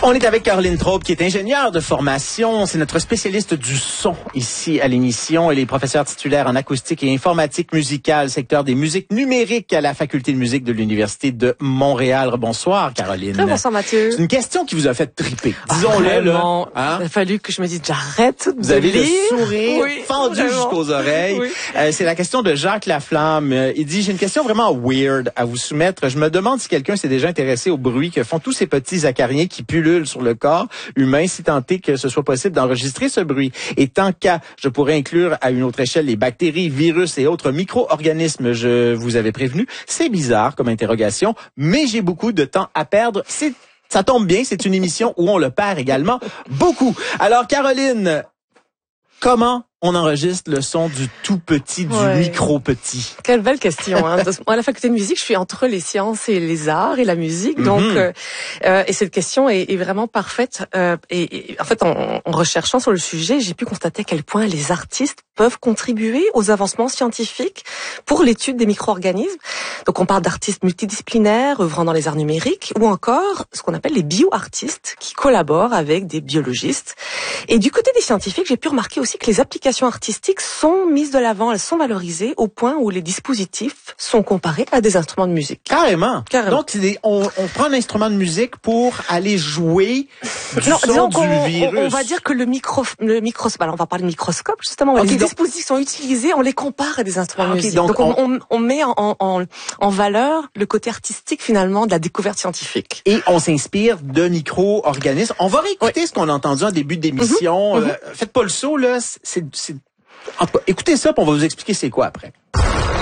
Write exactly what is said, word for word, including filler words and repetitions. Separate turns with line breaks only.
On est avec Caroline Traub, qui est ingénieure de formation. C'est notre spécialiste du son ici à l'émission. Elle est professeure titulaire en acoustique et informatique musicale, secteur des musiques numériques à la Faculté de musique de l'Université de Montréal. Bonsoir, Caroline.
Très bonsoir, Mathieu.
C'est une question qui vous a fait triper. Disons-le,
ah,
là.
Hein? Il a fallu que je me dise, j'arrête de
Vous avez
lire.
le sourire
oui,
fendu
vraiment.
jusqu'aux oreilles. Oui. Euh, c'est la question de Jacques Laflamme. Euh, il dit, j'ai une question vraiment weird à vous soumettre. Je me demande si quelqu'un s'est déjà intéressé au bruit que font tous ces petits acariens qui pullulent sur le corps humain, si tant est que ce soit possible d'enregistrer ce bruit. Et tant qu'à, je pourrais inclure à une autre échelle les bactéries, virus et autres micro-organismes, je vous avais prévenu. C'est bizarre comme interrogation, mais j'ai beaucoup de temps à perdre. C'est Ça tombe bien, c'est une émission où on le perd également beaucoup. Alors, Caroline, comment on enregistre le son du tout petit, du ouais. micro petit?
Quelle belle question. Hein. Moi, à la faculté de musique, je suis entre les sciences et les arts et la musique. Donc, mm-hmm. euh, euh, et cette question est, est vraiment parfaite. Euh, et, et en fait, en, en recherchant sur le sujet, j'ai pu constater à quel point les artistes peuvent contribuer aux avancements scientifiques pour l'étude des micro-organismes. Donc, on parle d'artistes multidisciplinaires œuvrant dans les arts numériques, ou encore ce qu'on appelle les bioartistes, qui collaborent avec des biologistes. Et du côté des scientifiques, j'ai pu remarquer aussi que les applications artistiques sont mises de l'avant, elles sont valorisées au point où les dispositifs sont comparés à des instruments de musique.
Carrément.
Carrément.
Donc, on, on prend un instrument de musique pour aller jouer du
non,
son du
on,
virus.
On, on va dire que le micro, le microscope, alors on va parler de microscope justement. Okay, les donc, dispositifs sont utilisés, on les compare à des instruments okay, de musique. Donc, donc on, on, on met en, en, en valeur le côté artistique finalement de la découverte scientifique.
Et on s'inspire de micro-organismes. On va réécouter oui. ce qu'on a entendu en début d'émission. Mm-hmm. Euh, faites pas le saut là, c'est, c'est... Écoutez ça, puis on va vous expliquer c'est quoi après.